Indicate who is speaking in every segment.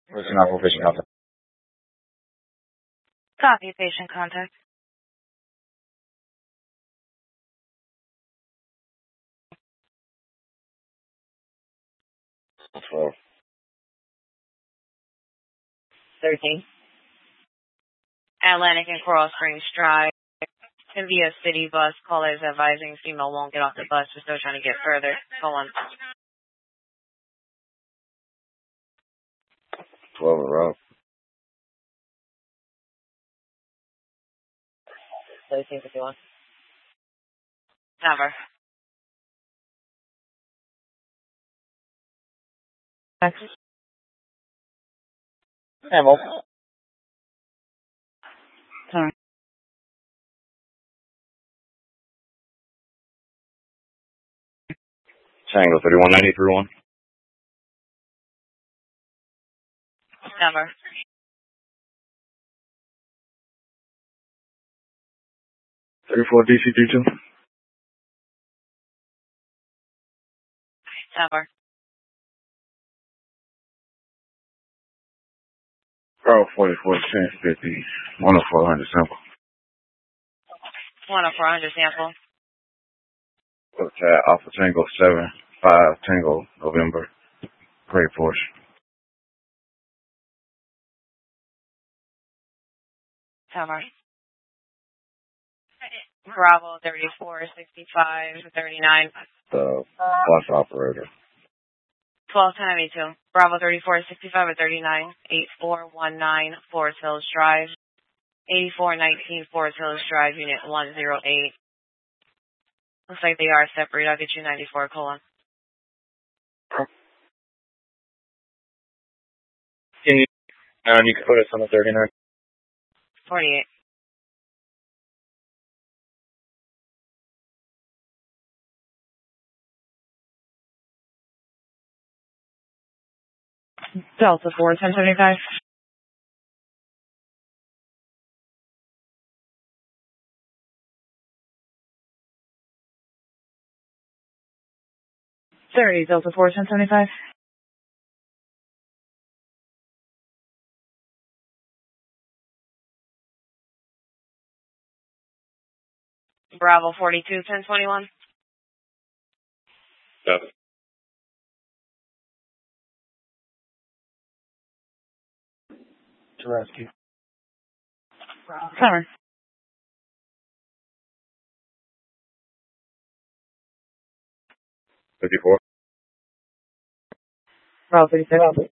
Speaker 1: What's your number patient contact?
Speaker 2: Copy patient contact.
Speaker 1: 12.
Speaker 2: 13. Atlantic and Coral Springs Drive. Via city bus. Caller is advising female won't get off the bus. We're still trying to get further. Go on.
Speaker 1: 12 in a row.
Speaker 2: 1351. Never. Next.
Speaker 1: Hamel.
Speaker 2: Sorry.
Speaker 1: Tango 3193-1.
Speaker 2: Never.
Speaker 1: Thirty-four DC32.
Speaker 2: Never.
Speaker 1: Bravo 44 1050. 10400 sample.
Speaker 2: 10400 sample.
Speaker 1: Look at Alpha Tango 75 Tango November. Great Porsche.
Speaker 2: Never. Bravo 34 65 39.
Speaker 1: The bus operator.
Speaker 2: 1292. Bravo 34 65 39. 8419 Forest Hills Drive. 8419 Forest Hills Drive, Unit 108. Looks like they are separate. I'll get you 94 colon.
Speaker 1: You can put us on the 39.
Speaker 2: 48. Delta 4 1075. Sorry, Delta 4 1075. Bravo 42 1021.
Speaker 1: Yep. To rescue.
Speaker 2: Summer.
Speaker 1: 54.
Speaker 2: Bravo 36.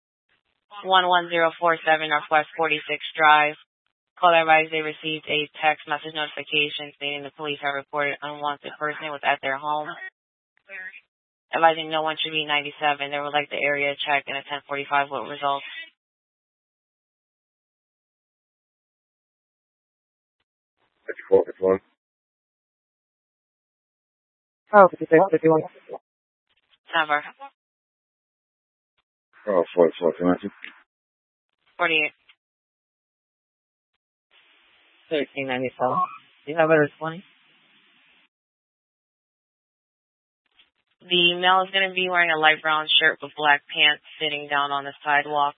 Speaker 2: 11047 Northwest 46 Drive. Caller advised they received a text message notification stating the police have reported unwanted person was at their home. Advising no one should be 97. They would like the area checked and a 1045 will result.
Speaker 1: 54, 51.
Speaker 2: Oh, 56, 51. Never.
Speaker 1: Oh, 44, 219.
Speaker 2: 48. 1397. Do you have it as 20? The male is going to be wearing a light brown shirt with black pants sitting down on the sidewalk.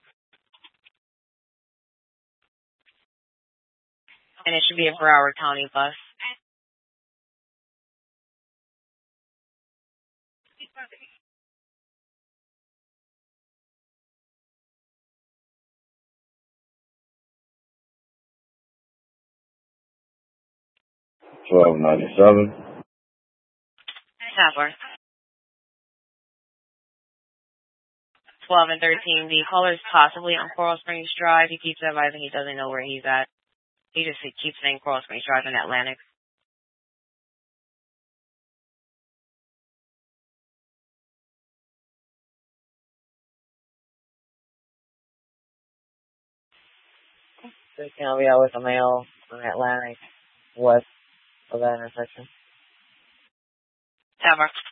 Speaker 2: And it should be a Broward County bus.
Speaker 1: $12.97.
Speaker 2: Tapper. 12 and 13. The caller is possibly on Coral Springs Drive. He keeps advising he doesn't know where he's at. He just keeps saying Coral Springs Drive in Atlantic. So you can be out with a male in Atlantic west of that intersection. Tapper.